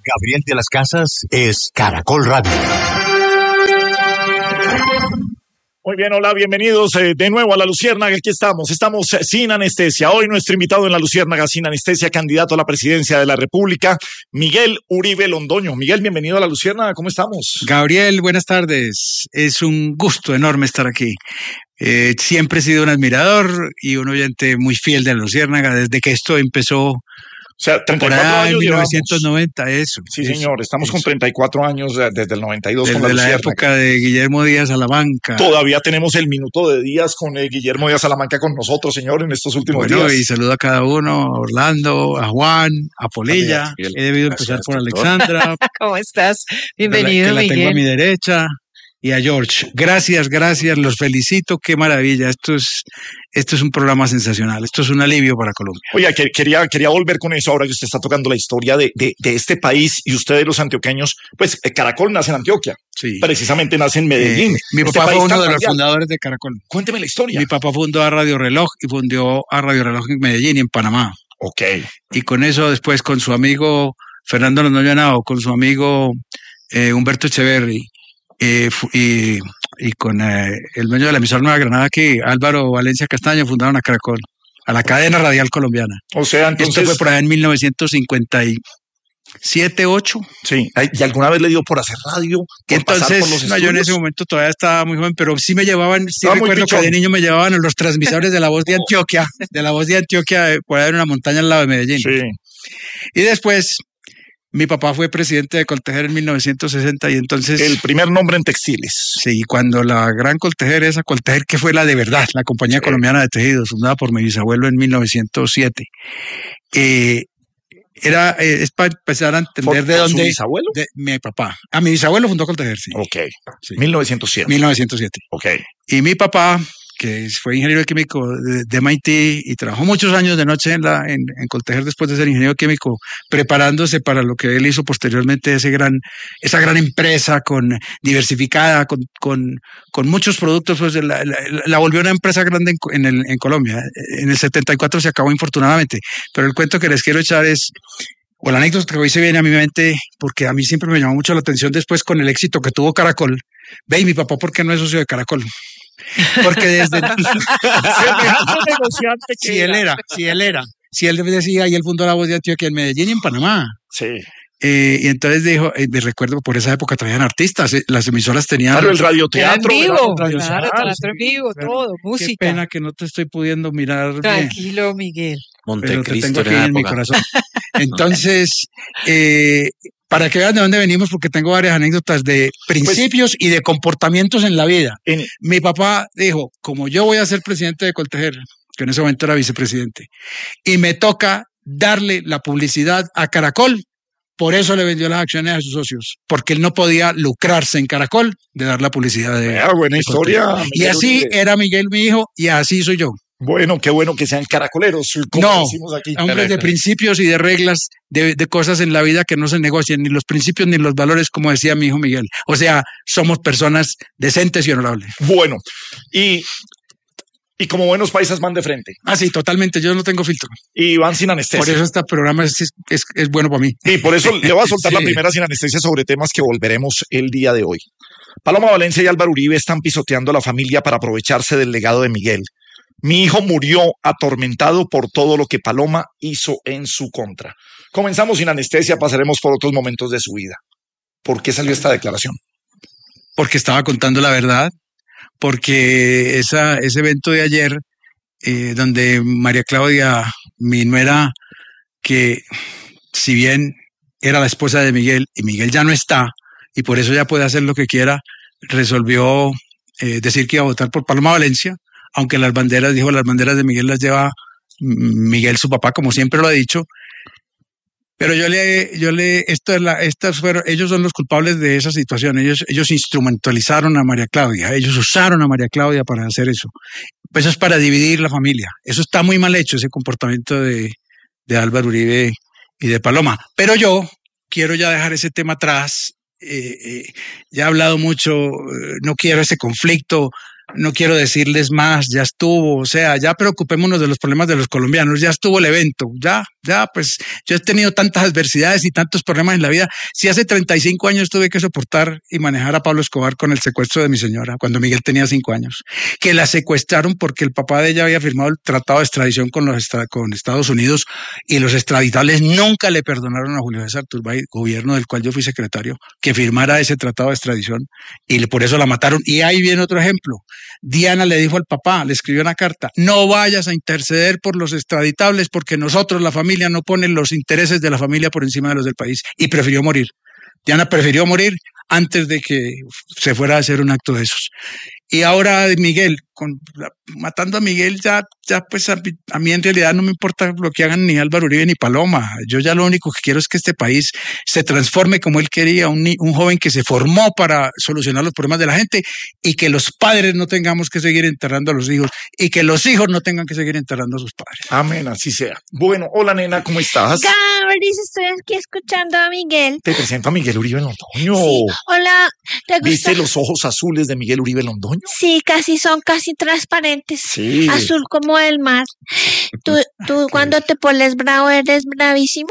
Gabriel de las Casas es Caracol Radio. Muy bien, hola, bienvenidos de nuevo a La Luciérnaga. Aquí estamos sin anestesia. Hoy nuestro invitado en La Luciérnaga sin anestesia, candidato a la presidencia de la República, Miguel Uribe Londoño. Miguel, bienvenido a La Luciérnaga, ¿cómo estamos? Gabriel, buenas tardes. Es un gusto enorme estar aquí. Siempre he sido un admirador y un oyente muy fiel de La Luciérnaga desde que esto empezó. O sea, 34 años en llevamos. 1990, eso. Sí, señor, estamos con 34 años desde el 92 con La Desde la Luciérnaga. época de Guillermo Díaz Salamanca. Todavía tenemos el minuto de Díaz con Guillermo Díaz Salamanca con nosotros, señor, en estos últimos días. Y saludo a cada uno, a Orlando, a Juan, a Polilla. He debido empezar por Alexandra. ¿Cómo estás? Bienvenido, que la Miguel. tengo a mi derecha. Y a George. Gracias, los felicito, qué maravilla. Esto es un programa sensacional, esto es un alivio para Colombia. Oye, quería volver con eso ahora que usted está tocando la historia de este país y ustedes los antioqueños. Pues Caracol nace en Antioquia, sí. Precisamente nace en Medellín. Mi papá fue uno de los fundadores de Caracol. Cuénteme la historia. Mi papá fundó a Radio Reloj y fundó a Radio Reloj en Medellín y en Panamá. Ok. Y con eso después con su amigo Fernando Londoño Henao, con su amigo Humberto Echeverry, y con el dueño de la emisora Nueva Granada aquí, Álvaro Valencia Castaño, fundaron a Caracol, a la cadena radial colombiana. O sea, entonces... Esto fue por allá en 1957, 8. Sí, ¿y alguna vez le dio por hacer radio? Por entonces, por los yo en ese momento todavía estaba muy joven, pero sí me llevaban, recuerdo que de niño me llevaban a los transmisores de La Voz de Antioquia, por allá en una montaña al lado de Medellín. Sí. Y después... Mi papá fue presidente de Coltejer en 1960 y entonces... El primer nombre en textiles. Sí, cuando la gran Coltejer, esa Coltejer que fue la de verdad, la Compañía Colombiana de Tejidos, fundada por mi bisabuelo en 1907, es para empezar a entender de dónde... ¿Su bisabuelo? De mi papá. Mi bisabuelo fundó Coltejer, sí. Ok, sí. 1907. 1907. Ok. Y mi papá, que fue ingeniero químico de MIT y trabajó muchos años de noche en Coltejer después de ser ingeniero químico, preparándose para lo que él hizo posteriormente, esa gran empresa diversificada, con muchos productos, pues la volvió una empresa grande en Colombia. En el 74 se acabó infortunadamente, pero el cuento que les quiero echar o la anécdota que hoy se viene a mi mente, porque a mí siempre me llamó mucho la atención después con el éxito que tuvo Caracol. Ve, y mi papá, ¿por qué no es socio de Caracol? Porque desde si él decía, y él fundó La Voz de Antioquia en Medellín y en Panamá. Sí. Y entonces dijo, me recuerdo, por esa época traían artistas, las emisoras tenían... Claro, el radioteatro. En vivo, radioteatro, teatro en vivo, todo, música. Qué pena que no te estoy pudiendo mirar. Tranquilo, Miguel. Pero te tengo aquí en mi corazón. Entonces, para que vean de dónde venimos, porque tengo varias anécdotas de principios y de comportamientos en la vida. Mi papá dijo, como yo voy a ser presidente de Coltejer, que en ese momento era vicepresidente, y me toca darle la publicidad a Caracol, por eso le vendió las acciones a sus socios, porque él no podía lucrarse en Caracol de dar la publicidad de... Buena historia. Y así era Miguel, mi hijo, y así soy yo. Bueno, qué bueno que sean caracoleros, como decimos aquí. Hombres de principios y de reglas, de cosas en la vida que no se negocian, ni los principios ni los valores, como decía mi hijo Miguel. O sea, somos personas decentes y honorables. Bueno, y como buenos paisas van de frente. Sí, totalmente, yo no tengo filtro. Y van sin anestesia. Por eso este programa es bueno para mí. Y por eso le voy a soltar la primera sin anestesia sobre temas que volveremos el día de hoy. Paloma Valencia y Álvaro Uribe están pisoteando a la familia para aprovecharse del legado de Miguel. Mi hijo murió atormentado por todo lo que Paloma hizo en su contra. Comenzamos sin anestesia, pasaremos por otros momentos de su vida. ¿Por qué salió esta declaración? Porque estaba contando la verdad, porque ese evento de ayer, donde María Claudia, mi nuera, que si bien era la esposa de Miguel, y Miguel ya no está, y por eso ya puede hacer lo que quiera, resolvió decir que iba a votar por Paloma Valencia, aunque las banderas de Miguel las lleva Miguel, su papá, como siempre lo ha dicho. Pero ellos son los culpables de esa situación. Ellos instrumentalizaron a María Claudia, ellos usaron a María Claudia para hacer eso. Eso es para dividir la familia. Eso está muy mal hecho, ese comportamiento de Álvaro Uribe y de Paloma. Pero yo quiero ya dejar ese tema atrás. Ya he hablado mucho, no quiero ese conflicto. No quiero decirles más, ya estuvo, o sea, ya preocupémonos de los problemas de los colombianos, ya estuvo el evento, ya Ya, pues yo he tenido tantas adversidades y tantos problemas en la vida. Si hace 35 años tuve que soportar y manejar a Pablo Escobar con el secuestro de mi señora, cuando Miguel tenía 5 años, que la secuestraron porque el papá de ella había firmado el tratado de extradición con Estados Unidos y los extraditables nunca le perdonaron a Julio César Turbay, gobierno del cual yo fui secretario, que firmara ese tratado de extradición y por eso la mataron. Y ahí viene otro ejemplo. Diana le dijo al papá, le escribió una carta: no vayas a interceder por los extraditables porque nosotros, la familia, no pone los intereses de la familia por encima de los del país, y prefirió morir. Diana prefirió morir antes de que se fuera a hacer un acto de esos. Y ahora Miguel, matando a Miguel, ya pues a mí en realidad no me importa lo que hagan ni Álvaro Uribe ni Paloma. Yo ya lo único que quiero es que este país se transforme como él quería, un joven que se formó para solucionar los problemas de la gente, y que los padres no tengamos que seguir enterrando a los hijos y que los hijos no tengan que seguir enterrando a sus padres. Amén, así sea. Bueno, hola nena, ¿cómo estás? Gabris, estoy aquí escuchando a Miguel. Te presento a Miguel Uribe Londoño. Sí. Hola, ¿te gusta? ¿Viste los ojos azules de Miguel Uribe Londoño? Sí, son casi transparentes. Sí. Azul como el mar. ¿Tú cuando te pones bravo eres bravísimo?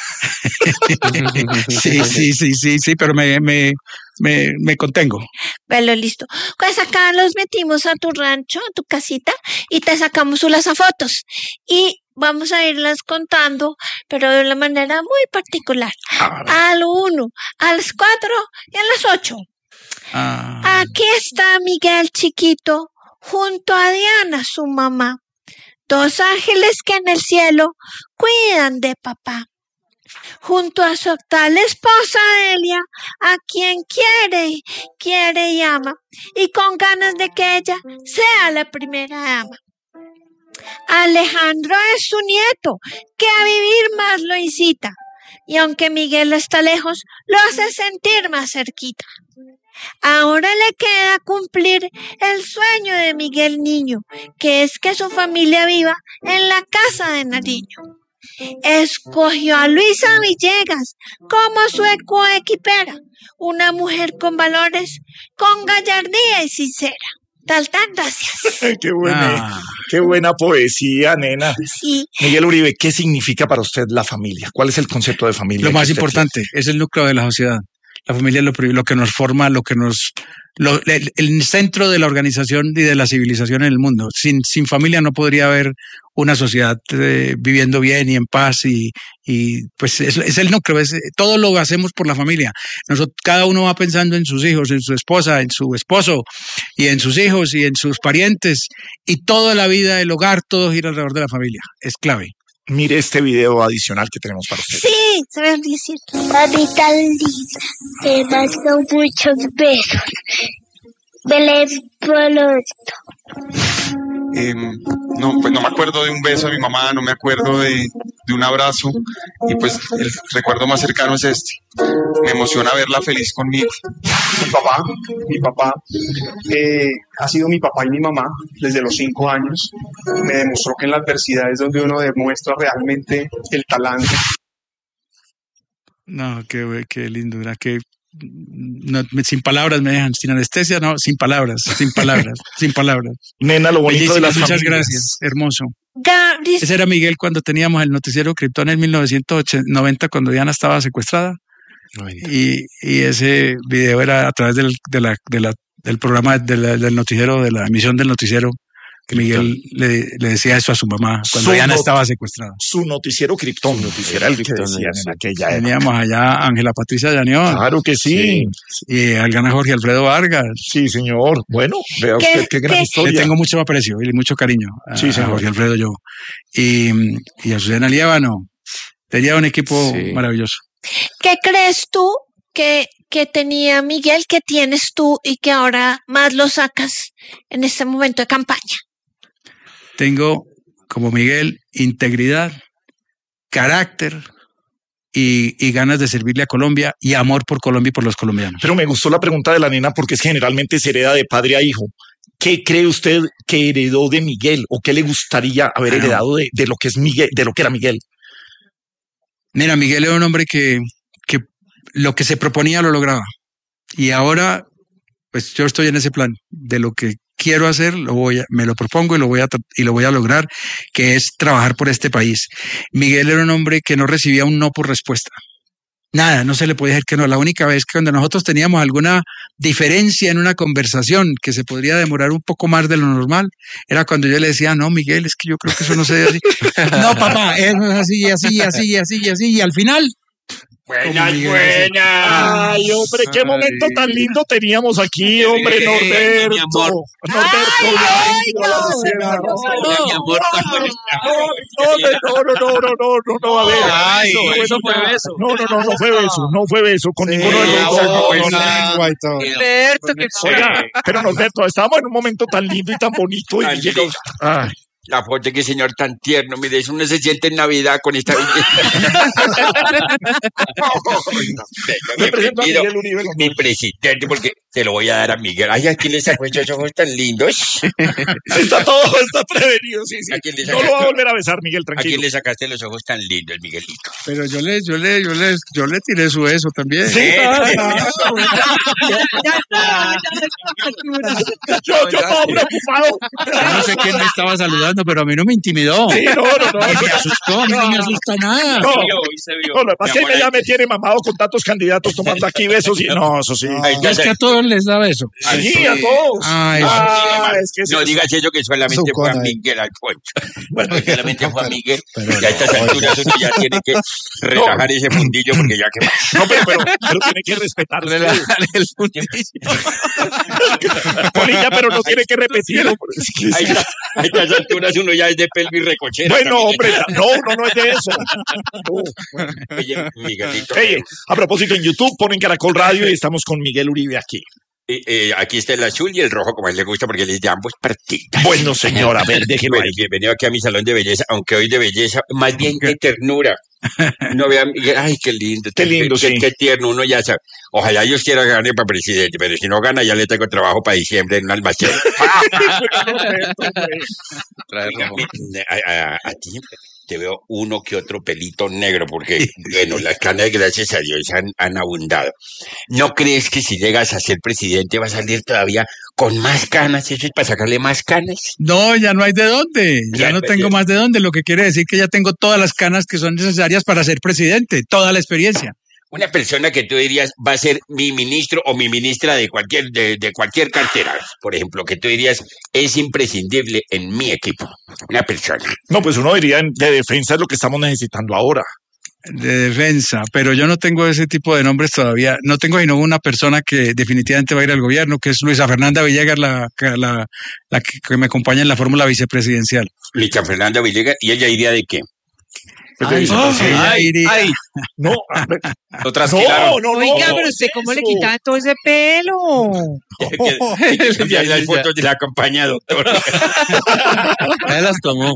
Sí, pero me contengo. Bueno, listo. Pues acá los metimos a tu rancho, a tu casita, y te sacamos unas fotos. Y vamos a irlas contando, pero de una manera muy particular. Al 1, a las 4 y a las 8. Aquí está Miguel chiquito, junto a Diana, su mamá. 2 ángeles que en el cielo cuidan de papá. Junto a su actual esposa Delia, a quien quiere y ama, y con ganas de que ella sea la primera dama. Alejandro es su nieto, que a vivir más lo incita, y aunque Miguel está lejos, lo hace sentir más cerquita. Ahora le queda cumplir el sueño de Miguel niño, que es que su familia viva en la casa de Nariño. Escogió a Luisa Villegas como su coequipera, una mujer con valores, con gallardía y sincera. Tan, gracias. Qué buena poesía, nena. Sí. Miguel Uribe, ¿qué significa para usted la familia? ¿Cuál es el concepto de familia? Lo más importante, es el núcleo de la sociedad. La familia es lo que nos forma, el centro de la organización y de la civilización en el mundo. Sin familia no podría haber una sociedad viviendo bien y en paz, y pues es el núcleo. Todo lo hacemos por la familia. Cada uno va pensando en sus hijos, en su esposa, en su esposo, y en sus hijos y en sus parientes, y toda la vida, el hogar, todo gira alrededor de la familia. Es clave. Mire este video adicional que tenemos para usted. Sí, se ve decir. Mami tan linda, te mando muchos besos. Belén Polosto. No, pues no me acuerdo de un beso a mi mamá, no me acuerdo de un abrazo, y pues el recuerdo más cercano es este. Me emociona verla feliz conmigo. Mi papá ha sido mi papá y mi mamá desde los 5 años. Me demostró que en la adversidad es donde uno demuestra realmente el talante. No, qué lindo, ¿verdad? No, sin palabras me dejan, sin anestesia, no, sin palabras. Nena, lo bonito de las muchas familias. Gracias, hermoso. Gabris. Ese era Miguel cuando teníamos el noticiero Krypton en 1990, cuando Diana estaba secuestrada. Y ese video era a través del programa del noticiero, de la emisión del noticiero, que Miguel le decía eso a su mamá cuando Diana estaba secuestrada. Su noticiero Krypton, era el que decían en aquella época. Teníamos allá a Ángela Patricia Llanión. Claro que sí. Y al gran Jorge Alfredo Vargas. Sí, señor. Bueno, vea usted qué gran historia. Le tengo mucho aprecio y mucho cariño a Jorge Alfredo, yo. Y a Susana Líbano. Tenía un equipo maravilloso. ¿Qué crees tú que tenía Miguel, que tienes tú y que ahora más lo sacas en este momento de campaña? Tengo, como Miguel, integridad, carácter y ganas de servirle a Colombia, y amor por Colombia y por los colombianos. Pero me gustó la pregunta de la nena, porque es generalmente se hereda de padre a hijo. ¿Qué cree usted que heredó de Miguel, o qué le gustaría haber heredado de lo que es Miguel, de lo que era Miguel? Mira, Miguel era un hombre que lo que se proponía lo lograba. Y ahora, pues yo estoy en ese plan de lo que quiero hacer, me lo propongo y lo voy a lograr, que es trabajar por este país. Miguel era un hombre que no recibía un no por respuesta. Nada, no se le podía decir que no. La única vez que cuando nosotros teníamos alguna diferencia en una conversación que se podría demorar un poco más de lo normal, era cuando yo le decía, no, Miguel, es que yo creo que eso no se debe así. No, papá, eso es así, y al final... Buenas. Ay, hombre, qué momento tan lindo teníamos aquí, hombre, Norberto. Mi amor. Mi amor. No, a ver. Ay, Eso fue beso. No fue beso con ninguno de los dos. Alberto, qué Oiga, pero Norberto, estábamos en un momento tan lindo y tan bonito. Tan lindo. Ay. La foto, qué señor tan tierno. Mire, eso no se siente en Navidad con esta belleza. Me presento a Miguel Uribe. Mi presidente, porque se lo voy a dar a Miguel. Ay, ¿a quién le sacó esos ojos tan lindos? Está prevenido, sí. ¿A quién le No lo va a volver a besar, Miguel, ¿A quién tranquilo. le sacaste los ojos tan lindos, Miguelito? Pero yo le tiré su eso también. Sí. Yo estaba preocupado. Yo no sé quién me estaba saludando, pero a mí no me intimidó. Sí, no. Me asustó, a mí no me asusta nada. No, lo que pasa es que ella ya me tiene mamado con tantos candidatos tomando aquí besos y no, eso sí. Es que a todos les da beso. Sí, a todos. Ay, Es que No digas eso que solamente fue a Miguel Alfonso. Bueno, solamente fue a Miguel. Y a estas alturas uno ya tiene que relajar ese fundillo porque ya que más. No, pero tiene que respetar. El fundillo. Polilla, pero no tiene que repetirlo. A estas alturas uno ya es de pelvis recochera. Bueno, hombre, no es de eso. Oye, Miguelito. Oye, a propósito, en YouTube ponen Caracol Radio y estamos con Miguel Uribe aquí. Aquí está el azul y el rojo, como a él le gusta, porque él es de ambos partidos. Bueno, señora, a ver, déjelo Bueno, ahí. bienvenido aquí a mi salón de belleza, aunque hoy de belleza, más bien de ternura. No vean, ay, qué lindo. Qué lindo, sí. Qué tierno, uno ya sabe. Ojalá Dios quiera ganar para presidente, pero si no gana, ya le tengo trabajo para diciembre en un almacén. A ti te veo uno que otro pelito negro, porque, bueno, las canas, gracias a Dios, han abundado. ¿No crees que si llegas a ser presidente va a salir todavía con más canas? ¿Eso es para sacarle más canas? no, ya no hay de dónde. Ya Ya, no pues, tengo ya. más de dónde. Lo que quiere decir que ya tengo todas las canas que son necesarias para ser presidente. Toda la experiencia. Una persona que tú dirías va a ser mi ministro o mi ministra de cualquier cartera, por ejemplo, que tú dirías es imprescindible en mi equipo. Una persona. No, pues uno diría de defensa es lo que estamos necesitando ahora. De defensa, pero yo no tengo ese tipo de nombres todavía. No tengo sino una persona que definitivamente va a ir al gobierno, que es Luisa Fernanda Villegas, la que me acompaña en la fórmula vicepresidencial. Luisa Fernanda Villegas, ¿y ella iría de qué? Ella iría- No, Otras no. Oiga, pero usted cómo le quita todo ese pelo. Ya las fotos de la campaña, doctor. Ya las tomó.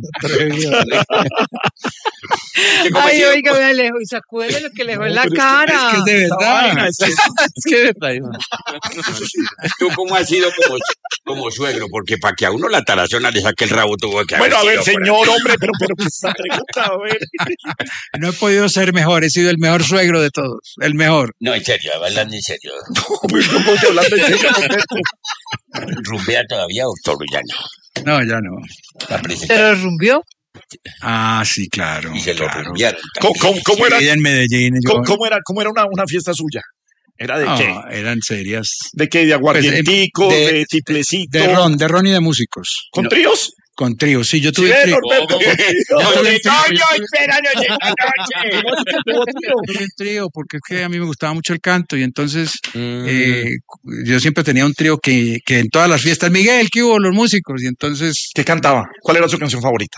Ay, oiga, vea lejos y sacúdele lo que le dejó en la cara. Es que es de verdad. Es que de verdad. ¿Tú cómo has sido como suegro? Porque para que a uno la tarazona le saque el rabo tuvo que haber Bueno, a ver, sido por señor, hombre, pero que esa pregunta, a ver. No he podido ser mejor, he sido el mejor suegro de todos, el mejor. No, en serio, hablando en serio. Pues no estoy hablando en serio, Norberto. ¿Rumbea todavía, doctor? Ya no. No, ya no. La ¿Se presentación lo rumbió? Ah, sí, claro. y se lo claro. rumbearon. ¿Cómo era? Sí, en Medellín. ¿Cómo era una fiesta suya? ¿Era de qué? Eran serias. ¿De qué? ¿De aguardientico? Pues, ¿De tiplecito? De ron y de músicos. ¿Con tríos? Con trío, sí, yo tuve Sí, trío. Norberto, con tríos. Espéranos esta noche. Tuve un trío porque es que a mí me gustaba mucho el canto y entonces yo siempre tenía un trío que en todas las fiestas, Miguel, ¿qué hubo? Los músicos y entonces ¿Qué cantaba? ¿Cuál era su canción favorita?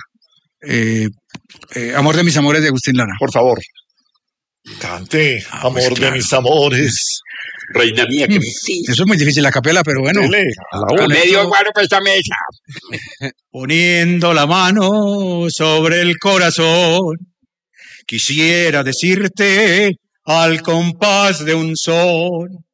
Amor de mis amores de Agustín Lara. Por favor. Cante, amor pues de claro. mis amores. Reina mía, que sí. Eso es muy difícil la capela, pero bueno. Dele, a la una. Medio guaro para esta mesa. Poniendo la mano sobre el corazón, quisiera decirte al compás de un son